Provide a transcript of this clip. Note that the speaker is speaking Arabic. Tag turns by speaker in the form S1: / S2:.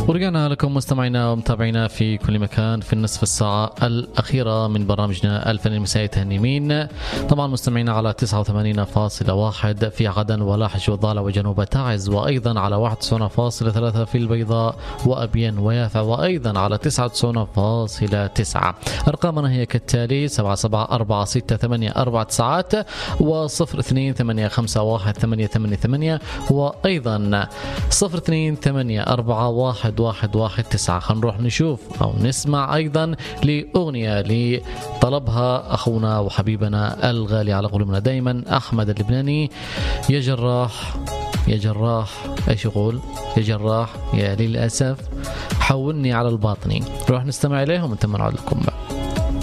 S1: ورجعنا لكم مستمعينا ومتابعينا في كل مكان في النصف الساعة الأخيرة من برنامجنا الفن المسائي تهنيمين. طبعا مستمعينا على 89.1 في عدن ولاحج وضالع وجنوب تعز، وأيضا على 91.3 في البيضاء وأبين ويافع، وأيضا على 99.9. أرقامنا هي كالتالي: 774684 و02851888 وأيضا 02841111. خلينا نروح نشوف أو نسمع أيضا لأغنية لطلبها أخونا وحبيبنا الغالي على قلوبنا دايما أحمد اللبناني، يا جراح يا جراح. ايش يقول؟ يا جراح يا للأسف حولني على الباطني. نروح نستمع إليهم ونتمنى لكم.